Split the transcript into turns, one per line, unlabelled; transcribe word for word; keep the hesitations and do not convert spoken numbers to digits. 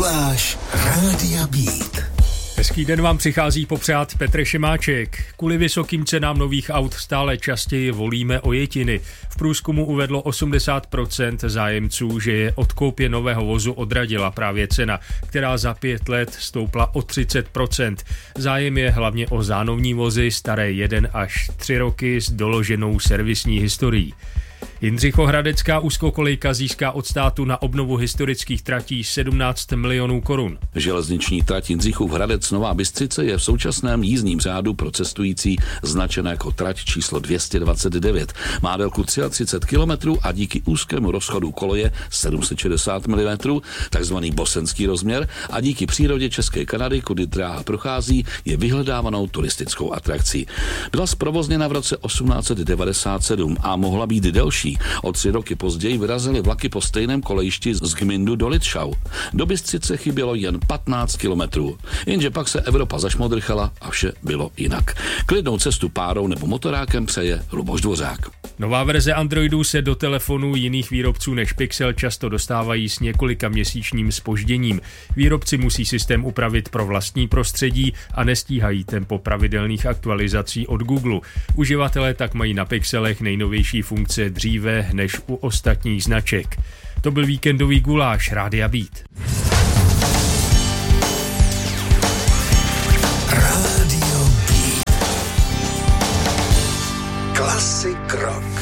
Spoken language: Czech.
Guláš Rádia Beat.
Hezký den vám přichází popřát Petr Šimáček. Kvůli vysokým cenám nových aut stále častěji volíme ojetiny. V průzkumu uvedlo osmdesát procent zájemců, že je od koupě nového vozu odradila právě cena, která za pět let stoupla o třicet procent. Zájem je hlavně o zánovní vozy staré jeden až tři roky s doloženou servisní historií. Jindřichohradecká úzkokolejka získá od státu na obnovu historických tratí sedmnáct milionů korun.
Železniční trať Jindřichův Hradec Nová Bystřice je v současném jízdním řádu pro cestující značena jako trať číslo dvě stě dvacet devět. Má délku třicet tři kilometrů a díky úzkému rozchodu koleje sedm set šedesát milimetrů, takzvaný bosenský rozměr, a díky přírodě České Kanady, kudy dráha prochází, je vyhledávanou turistickou atrakcí. Byla zprovozněna v roce osmnáct set devadesát sedm a mohla být delší. O tři roky později vyrazily vlaky po stejném kolejišti z Gmyndu do Litšau. Do Bystřice chybělo jen patnáct kilometrů. Jenže pak se Evropa zašmodrchala a vše bylo jinak. Klidnou cestu párou nebo motorákem přeje Luboš Dvořák.
Nová verze Androidu se do telefonů jiných výrobců než Pixel často dostávají s několika měsíčním zpožděním. Výrobci musí systém upravit pro vlastní prostředí a nestíhají tempo pravidelných aktualizací od Google. Uživatelé tak mají na Pixelech nejnovější funkce dříve než u ostatních značek. To byl víkendový guláš Rádia Beat.
Rádio Beat. Klasik rock.